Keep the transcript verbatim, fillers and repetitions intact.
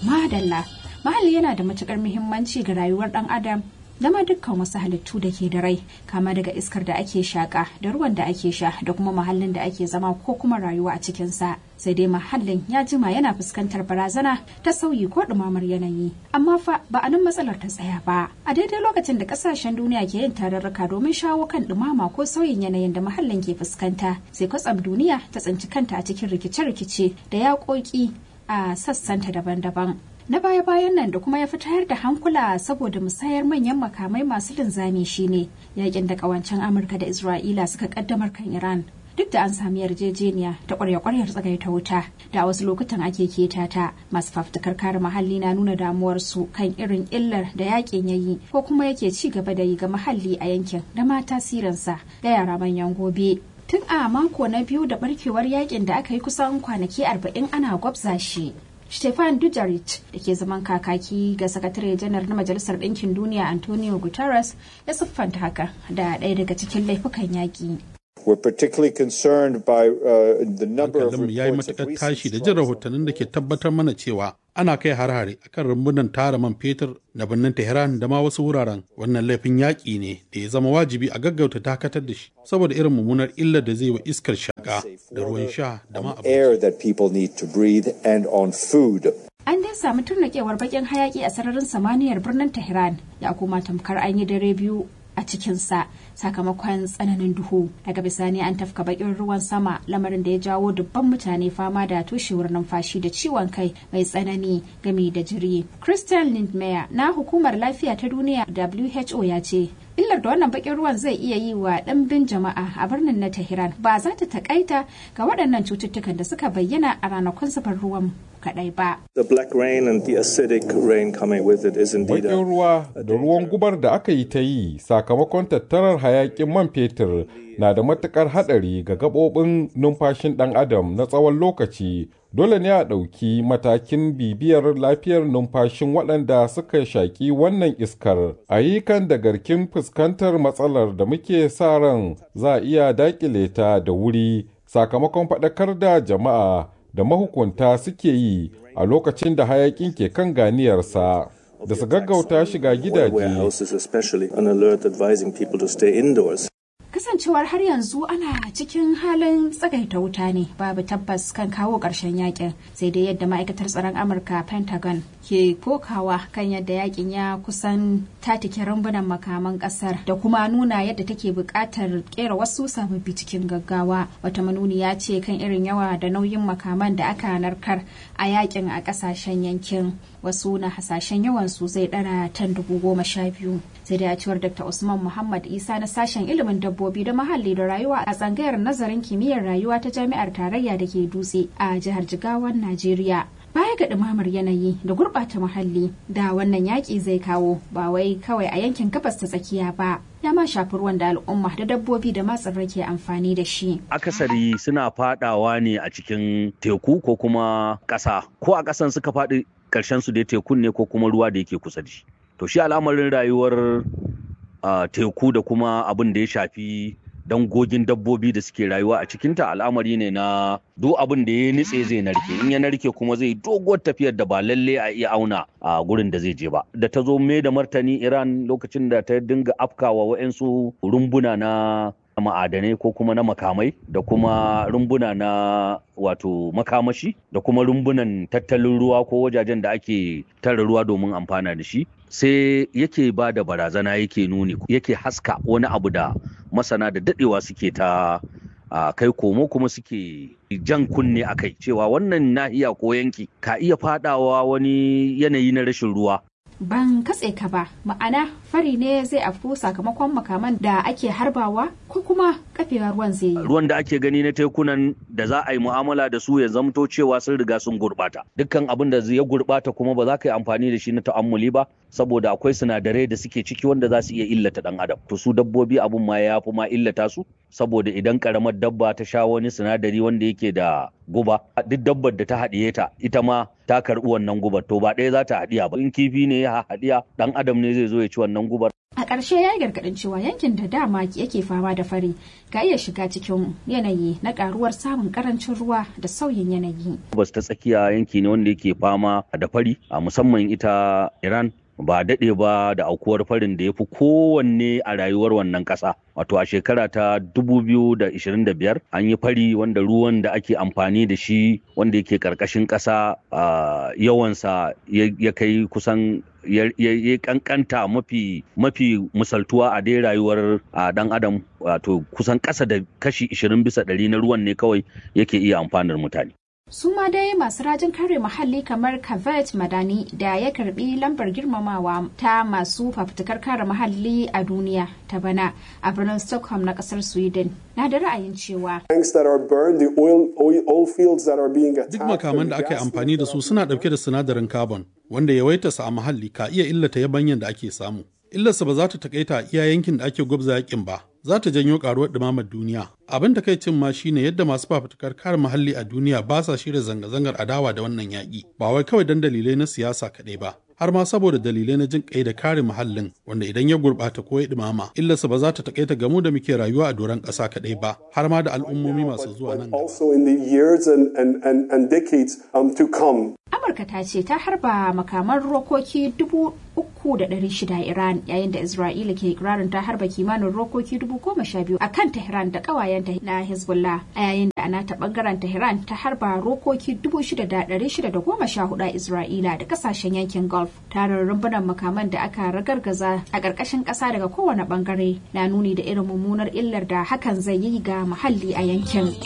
Madalla, muhalli yana da matukar muhimmanci ga rayuwar ɗan adam da ma dukkan wasu halittu da ke da rai, kama daga iskar da ake shaƙa da ruwan da ake sha da kuma muhallin da ake zama ko kuma rayuwa a cikinsa. Sai dai muhallin ya jima yana fuskantar barazana ta sauyi ko ɗumamar yanayi. Amma fa ba a nan matsalar ta tsaya ba. A daidai lokacin da ƙasashen duniya ke yin tararraka domin shawo kan ɗumama ko sauyin yanayin da muhallin ke fuskanta, sai kwatsam duniya ta tsinci kanta a cikin rikice-rikice da yaƙoƙi a sassanta daban-daban. Na baya-bayan nan da kuma ya fitar da hankula saboda musayar manyan makamai masu linzami shine yakin da kawancen Amurka da Isra'ila suka kaddamar kan Iran. Duk da an sami yarjejeniya ta ƙwarya-ƙwaryar tsagaita wuta da a wasu lokutan ake keta ta, masu fafutukar kare muhalli na nuna damuwarsu kan irin illar da yakin ya yi ko kuma yake ci gaba da yi ga muhalli a yankin da ma tasirinsa ga yara manyan gobe. Tun a mako na biyu da barkewar yakin da aka yi kusan kwanaki arba'in ana gwabza shi. Stefan Dujarric da ke zaman kakaki ga sakatare janar na Majalisar Ɗinkin Duniya Antonio Guterres ya siffanta haka da ɗaya daga cikin laifukan yaƙi. We're particularly concerned by uh, the number of reports ya yi matuƙar tashi da jin rahotannin da ke tabbatar mana cewa ana kai har-hare akan rumbunan tara man fetur na birnin Tehran da ma wasu wuraren. Wannan laifin yaƙi ne da ya zama wajibi a gaggauta dakatar da shi saboda irin mummunar illar da zai wa iskar shaƙa da ruwan sha da ma abinci. An dai samu turnakewar bakin hayaki a sararin samaniyar birnin Tehran ya kuma tamkar an yi dare biyu a cikinsa sakamakon tsananin duhu. Daga bisani an tafka bakin ruwan sama, lamarin da ya jawo dubban mutane fama da toshewar numfashi da ciwon kai mai tsanani gami da jiri. Christian Lindmeier na hukumar lafiya ta duniya W H O ya ce illar da wannan bakin ruwan zai iya yi wa ɗimbin jama'a a birnin na Tehran ba za ta takaita ga waɗannan cututtukan da suka bayyana a ranakun zubar ruwan kadai ba. The black rain and the acidic rain coming with it is indeed bakin ruwa da ruwan gubar da aka yi ta yi sakamakon tattarar hayakin man fetur na da matukar hadari ga gabobin numfashin dan adam na tsawon lokaci. Dole ne a ɗauki matakin bibiyar lafiyar numfashin waɗanda suka shaƙi wannan iskar. A yi kan da garkin fuskantar matsalar da muke sa ran za a iya daƙile ta da wuri sakamakon faɗakar da jama'a da mahukunta suke yi a lokacin da hayakin ke kan ganiyarsa da su gaggauta shiga gidaje. Kasancewar har yanzu ana cikin halin tsagaita wuta ne, babu tabbas kan kawo ƙarshen yakin, sai dai yadda ma'aikatar tsaron Amurka Pentagon ke kokawa kan yadda yakin ya kusan tatike rumbunan makaman ƙasar da kuma nuna yadda take buƙatar ƙera wasu sababbi cikin gaggawa. Wata manuniya ce kan irin yawa da nauyin makaman da aka narkar a yakin a ƙasashen yankin. Wasu na hasashen yawan su zai ɗara tan dubu goma sha biyu. Sai dai a cewar Doctor Usman Muhammad Isa na sashen ilimin dabbobi da muhalli da rayuwa a tsangayar nazarin kimiyyar rayuwa ta Jami'ar Tarayya da ke Dutse a jihar Jigawan Najeriya. Baya ga ɗumamar yanayi da gurɓata muhalli da wannan yaƙi zai kawo, ba wai kawai a yankin gabas ta tsakiya ba, ya ma shafi ruwan da al'umma da dabbobi da matsirrai ke amfani da shi. Akasari suna fadawa ne a cikin teku ko kuma ƙasa, ko a ƙasan suka faɗi ƙarshen su dai tekun ne ko kuma ruwa da yake kusa da shi. To shi al'amarin rayuwar uh, teku da kuma abin da ya shafi dangogin dabbobi da suke rayuwa a cikinta al'amari ne na duk abin da ya nitse zai narke, in ya narke kuma zai doguwar tafiyar da ba lalle a iya auna a gurin da zai je ba. Da ta zo mai da martani Iran lokacin da ta dinga afkawa wa'yansu rumbuna na ma'adanai ko kuma na makamai da kuma rumbuna na wato makamashi da kuma rumbunan tattalin ruwa ko wajajen da ake tara ruwa domin amfana da shi, sai yake ba da barazana, yake nuni, yake haska wani abu da masana da dadewa suke ta a kai komo kuma suke jan kunne a kai cewa wannan nahiya ko yanki ka iya fadawa wani yanayi na rashin ruwa. Ban katse ka ba, ma'ana fari ne zai afku sakamakon makaman da ake harbawa ko kuma kafewar ruwan zai yi. Ruwan da ake gani na tekunan da za a yi mu'amala da su ya zamto cewa sun riga sun gurbata. Dukkan abin da ya gurbata kuma ba za ka yi amfani da shi na ta'ammuli ba, saboda akwai sinadarai da suke ciki wanda za su iya illata dan adam. To su dabbobi abun ma ya fi ma illata su, saboda idan karamar dabba ta sha wani sinadari wanda yake da guba, duk dabbar da ta haɗiye ta ita ma ta karɓi wannan gubar, to ba ɗaya za ta haɗiya ba. In kifi ne ya haɗiya, ɗan adam ne zai zo ya ci wannan gubar. A ƙarshe ya yi gargaɗin cewa yankin da dama yake fama da fari ka iya shiga cikin yanayi na ƙaruwar samun ƙarancin ruwa da sauyin yanayi. Gabas ta tsakiya yanki ne wanda yake fama da fari, a musamman ita Iran ba daɗe ba da aukuwar farin da ya fi kowanne a rayuwar wannan ƙasa. Wato a shekara ta dubu biyu da ishirin da biyar an yi fari wanda ruwan da ake amfani da shi wanda yake ƙarƙashin ƙasa yawansa ya kai kusan ya kankanta mafi mafi misaltuwa a dai rayuwar ɗan adam, wato kusan ƙasa da kashi ishirin bisa ɗari na ruwan ne kawai yake iya amfanar mutane. Su ma dai masu rajin kare muhalli kamar Kaveh Madani da ya karbi lambar girmamawa ta masu fafutukar kare muhalli a duniya ta bana a birnin Stockholm na kasar Sweden na da ra'ayin cewa duk makaman da aka yi amfani da su suna ɗauke da sinadarin carbon wanda yawaitarsa a muhalli ka iya illata yabanyan da ake samu. Illarsa ba za ta takaita a iya yankin da ake gwabza yakin ba, za ta janyo karuwar ɗumamar duniya. Abin da kai cin ma shine yadda masu fafutukar kare muhalli a duniya ba sa shirya zanga-zangar adawa da wannan yaƙi, ba wai kawai don dalilai na siyasa kaɗai ba, har ma saboda dalilai na jin ƙai da kare muhallin wanda idan ya gurɓata ko ya ɗumama, illarsa ba za ta takaita ga mu da muke rayuwa a doron ƙasa kaɗai ba, har ma da al'ummomi masu zuwa nan gaba. Amurka ta ce ta harba makaman rokoki dubu uku da ɗari shida Iran, yayin da Isra'ila ke ikirarin ta harba kimanin rokoki dubu goma sha biyu a kan Tehran da ƙawayenta na Hezbollah, a yayin da ana ta ɓangaren Tehran ta harba rokoki dubu shida da ɗari shida da goma sha hudu a Isra'ila da ƙasashen yankin Gulf. Tarin rumbunan makaman da aka ragargaza a ƙarƙashin ƙasa daga kowane ɓangare na nuni da irin mummunar illar da hakan zai yi ga muhalli a yankin.